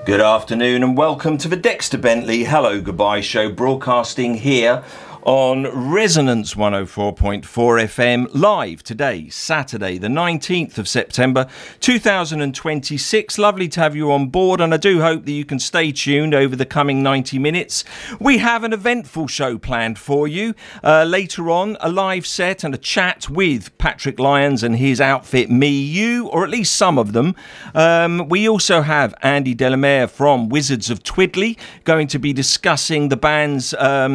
Good afternoon and welcome to the Dexter Bentley Hello Goodbye Show, broadcasting here on Resonance 104.4 FM live today, Saturday the 19th of September 2026. Lovely to have you on board, and I do hope that you can stay tuned over the coming 90 minutes. We have an eventful show planned for you. Later on, a live set and a chat with Patrick Lyons and his outfit Me You, or at least some of them. We also have Andy Delamere from Wizards of Twiddly going to be discussing the band's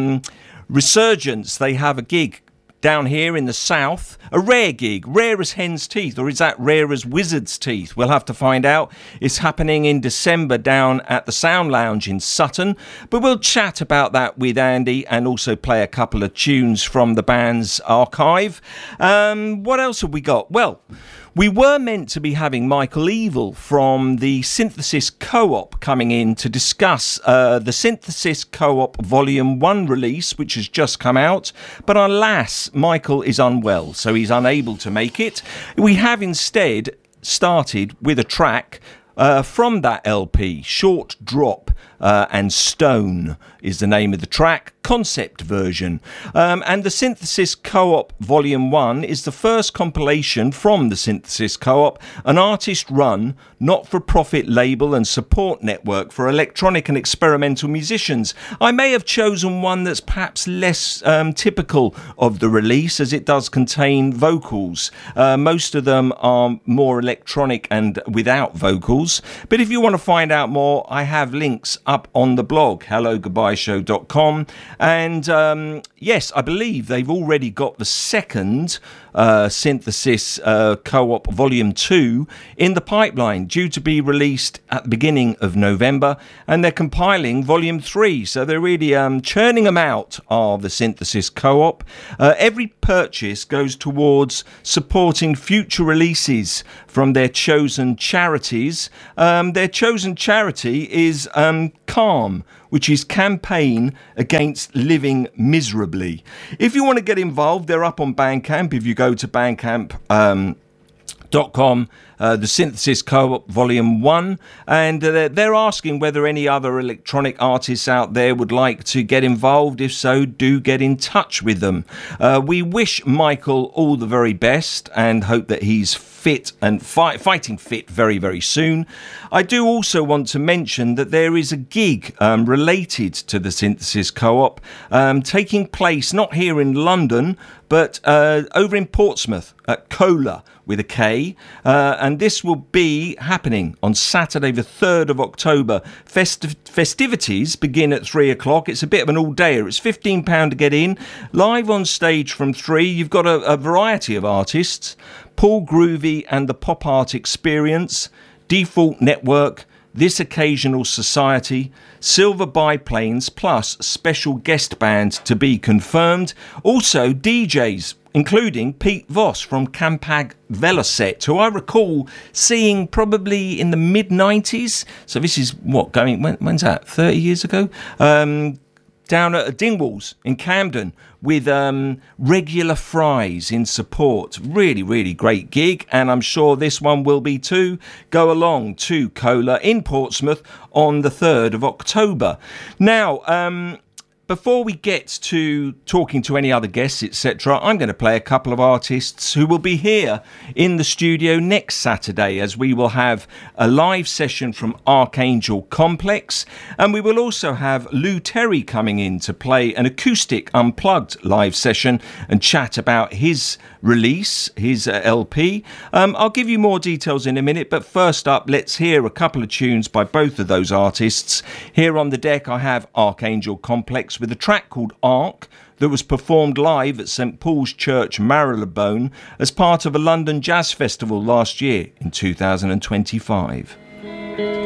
resurgence. They have a gig down here in the south, a rare gig, rare as hen's teeth, or is that rare as wizard's teeth? We'll have to find out. It's happening in December down at the Sound Lounge in Sutton, but we'll chat about that with Andy and also play a couple of tunes from the band's archive. What else have we got? Well, we were meant to be having Michael Evil from the Synthesis Co-op coming in to discuss the Synthesis Co-op Volume 1 release, which has just come out. But alas, Michael is unwell, so he's unable to make it. We have instead started with a track from that LP, Short Drop and Stone is the name of the track, concept version. And the Synthesis Co-op Volume 1 is the first compilation from the Synthesis Co-op, an artist-run, not-for-profit label and support network for electronic and experimental musicians. I may have chosen one that's perhaps less typical of the release, as it does contain vocals. Most of them are more electronic and without vocals. But if you want to find out more, I have links up on the blog, hellogoodbyeshow.com. And yes, I believe they've already got the second Synthesis Co-op Volume 2 in the pipeline, due to be released at the beginning of November, and they're compiling Volume 3, so they're really churning them out, of the Synthesis Co-op. Every purchase goes towards supporting future releases from their chosen charities. Their chosen charity is CALM, which is Campaign Against Living Miserably. If you want to get involved, they're up on Bandcamp. If you go to bandcamp.com, the Synthesis Co-op Volume 1, and they're asking whether any other electronic artists out there would like to get involved. If so, do get in touch with them. We wish Michael all the very best and hope that he's fit and fighting fit very, very soon. I do also want to mention that there is a gig related to the Synthesis Co-op taking place not here in London, but over in Portsmouth at Cola with a K, and this will be happening on Saturday the 3rd of October. Festivities begin at 3 o'clock. It's a bit of an all-dayer. It's £15 to get in. Live on stage from 3, you've got a variety of artists: Paul Groovy and the Pop Art Experience, Default Network, This Occasional Society, Silver Biplanes, plus special guest band to be confirmed. Also DJs, including Pete Voss from Campag Velocet, who I recall seeing probably in the mid-90s. So this is when's that, 30 years ago? Down at Dingwalls in Camden with Regular Fries in support. Really, really great gig, and I'm sure this one will be too. Go along to Cola in Portsmouth on the 3rd of October. Now, before we get to talking to any other guests, etc., I'm going to play a couple of artists who will be here in the studio next Saturday, as we will have a live session from Archangel Complex, and we will also have Lou Terry coming in to play an acoustic unplugged live session and chat about his release, his LP. I'll give you more details in a minute, but first up, let's hear a couple of tunes by both of those artists. Here on the deck, I have Archangel Complex with a track called Arc that was performed live at St Paul's Church, Marylebone, as part of a London Jazz Festival last year in 2025.